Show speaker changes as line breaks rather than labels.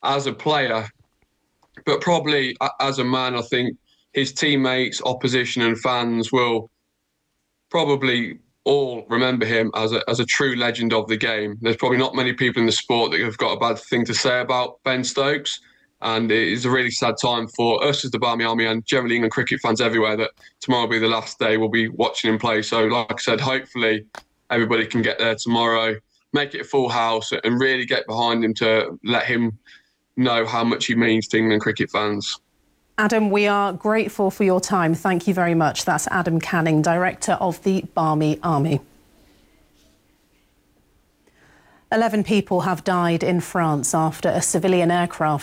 as a player, but probably as a man. I think his teammates, opposition and fans will probably all remember him as a true legend of the game. There's probably not many people in the sport that have got a bad thing to say about Ben Stokes. And it is a really sad time for us as the Barmy Army and generally England cricket fans everywhere that tomorrow will be the last day we'll be watching him play. So like I said, hopefully everybody can get there tomorrow, make it a full house and really get behind him to let him know how much he means to England cricket fans.
Adam, we are grateful for your time. Thank you very much. That's Adam Canning, director of the Barmy Army. 11 people have died in France after a civilian aircraft